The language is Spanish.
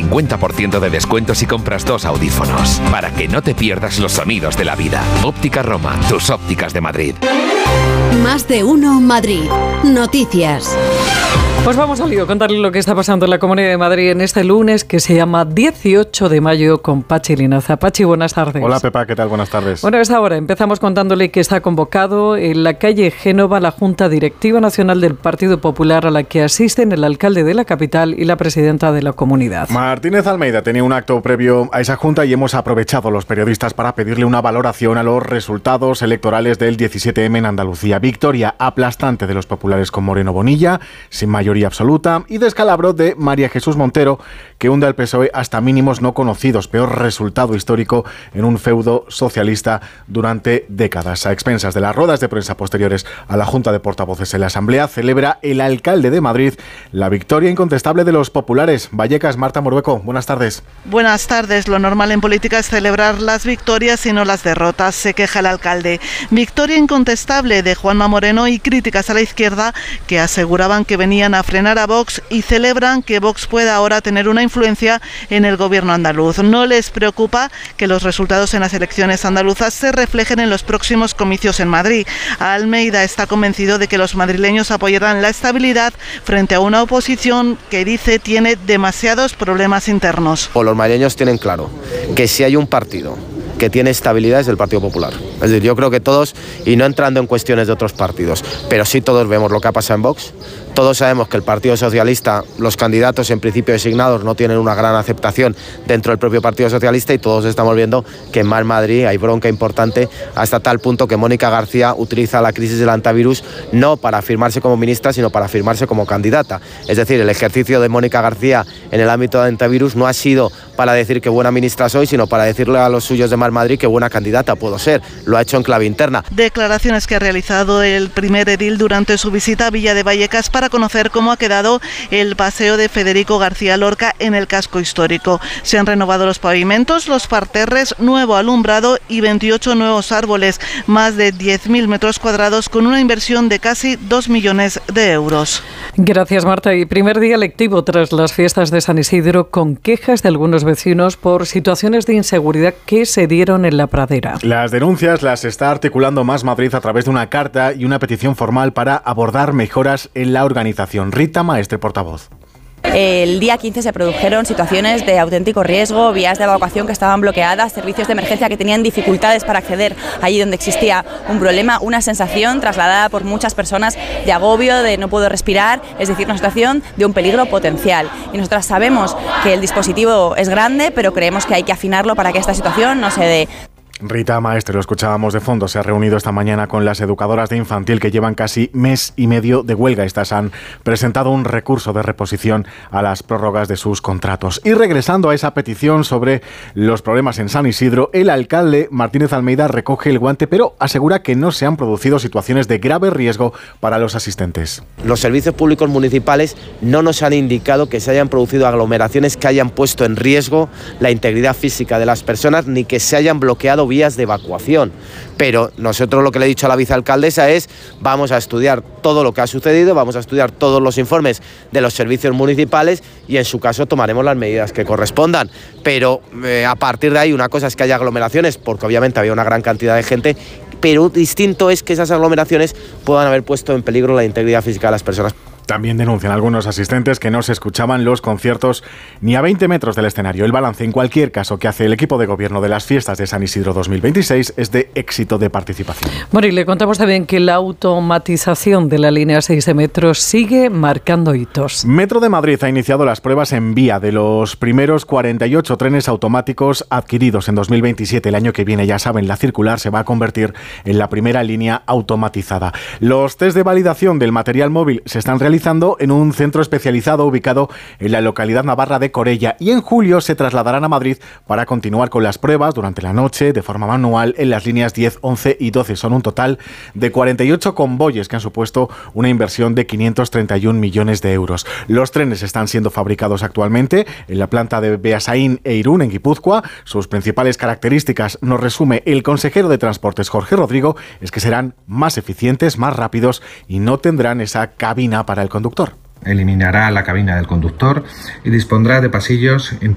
50% de descuento si compras 2 audífonos. Para que no te pierdas los sonidos de la vida. Óptica Roma, tus ópticas de Madrid. Más de uno Madrid. Noticias. Pues vamos al lío, contarle lo que está pasando en la Comunidad de Madrid en este lunes que se llama 18 de mayo con Pachi Linaza. Pachi, buenas tardes. Hola Pepa, ¿qué tal? Buenas tardes. Bueno, a esta hora empezamos contándole que está convocado en la calle Génova la Junta Directiva Nacional del Partido Popular a la que asisten el alcalde de la capital y la presidenta de la comunidad. Martínez Almeida tenía un acto previo a esa junta y hemos aprovechado los periodistas para pedirle una valoración a los resultados electorales del 17M en Andalucía. Victoria aplastante de los populares con Moreno Bonilla, sin mayoría absoluta, y descalabro de María Jesús Montero, que hunde al PSOE hasta mínimos no conocidos. Peor resultado histórico en un feudo socialista durante décadas. A expensas de las ruedas de prensa posteriores a la Junta de Portavoces en la Asamblea, celebra el alcalde de Madrid la victoria incontestable de los populares. Vallecas, Marta Morueco, buenas tardes. Buenas tardes. Lo normal en política es celebrar las victorias y no las derrotas, se queja el alcalde. Victoria incontestable de Juanma Moreno y críticas a la izquierda que aseguraban que venían a frenar a Vox y celebran que Vox pueda ahora tener una influencia en el gobierno andaluz. No les preocupa que los resultados en las elecciones andaluzas se reflejen en los próximos comicios en Madrid. Almeida está convencido de que los madrileños apoyarán la estabilidad frente a una oposición que dice tiene demasiados problemas internos. Los madrileños tienen claro que si hay un partido que tiene estabilidad es el Partido Popular. Es decir, yo creo que todos, y no entrando en cuestiones de otros partidos, pero sí todos vemos lo que ha pasado en Vox. Todos sabemos que el Partido Socialista, los candidatos en principio designados no tienen una gran aceptación dentro del propio Partido Socialista y todos estamos viendo que en Más Madrid hay bronca importante hasta tal punto que Mónica García utiliza la crisis del antivirus no para afirmarse como ministra, sino para afirmarse como candidata. Es decir, el ejercicio de Mónica García en el ámbito de antivirus no ha sido para decir que buena ministra soy, sino para decirle a los suyos de Más Madrid que buena candidata puedo ser. Lo ha hecho en clave interna. Declaraciones que ha realizado el primer edil durante su visita a Villa de Vallecas para conocer cómo ha quedado el paseo de Federico García Lorca en el casco histórico. Se han renovado los pavimentos, los parterres, nuevo alumbrado y 28 nuevos árboles, más de 10.000 metros cuadrados con una inversión de casi 2 millones de euros. Gracias, Marta. Y primer día lectivo tras las fiestas de San Isidro con quejas de algunos vecinos por situaciones de inseguridad que se dieron en la pradera. Las denuncias las está articulando Más Madrid a través de una carta y una petición formal para abordar mejoras en la organización. Rita Maestre, portavoz. El día 15 se produjeron situaciones de auténtico riesgo, vías de evacuación que estaban bloqueadas, servicios de emergencia que tenían dificultades para acceder allí donde existía un problema, una sensación trasladada por muchas personas de agobio, de no puedo respirar, es decir, una situación de un peligro potencial. Y nosotras sabemos que el dispositivo es grande, pero creemos que hay que afinarlo para que esta situación no se dé. Rita Maestre, lo escuchábamos de fondo, se ha reunido esta mañana con las educadoras de infantil que llevan casi mes y medio de huelga. Estas han presentado un recurso de reposición a las prórrogas de sus contratos. Y regresando a esa petición sobre los problemas en San Isidro, el alcalde Martínez Almeida recoge el guante, pero asegura que no se han producido situaciones de grave riesgo para los asistentes. Los servicios públicos municipales no nos han indicado que se hayan producido aglomeraciones que hayan puesto en riesgo la integridad física de las personas ni que se hayan bloqueado vías de evacuación. Pero nosotros lo que le he dicho a la vicealcaldesa es vamos a estudiar todo lo que ha sucedido, vamos a estudiar todos los informes de los servicios municipales y en su caso tomaremos las medidas que correspondan. Pero a partir de ahí una cosa es que haya aglomeraciones, porque obviamente había una gran cantidad de gente, pero distinto es que esas aglomeraciones puedan haber puesto en peligro la integridad física de las personas. También denuncian algunos asistentes que no se escuchaban los conciertos ni a 20 metros del escenario. El balance, en cualquier caso, que hace el equipo de gobierno de las fiestas de San Isidro 2026 es de éxito de participación. Bueno, y le contamos también que la automatización de la línea 6 de metro sigue marcando hitos. Metro de Madrid ha iniciado las pruebas en vía de los primeros 48 trenes automáticos adquiridos en 2027. El año que viene, ya saben, la circular se va a convertir en la primera línea automatizada. Los test de validación del material móvil se están realizando en un centro especializado ubicado en la localidad navarra de Corella, y en julio se trasladarán a Madrid para continuar con las pruebas durante la noche de forma manual en las líneas 10, 11 y 12. Son un total de 48 convoyes que han supuesto una inversión de 531 millones de euros. Los trenes están siendo fabricados actualmente en la planta de Beasain e Irún, en Guipúzcoa. Sus principales características, nos resume el consejero de Transportes, Jorge Rodrigo, es que serán más eficientes, más rápidos y no tendrán esa cabina para el conductor. Eliminará la cabina del conductor y dispondrá de pasillos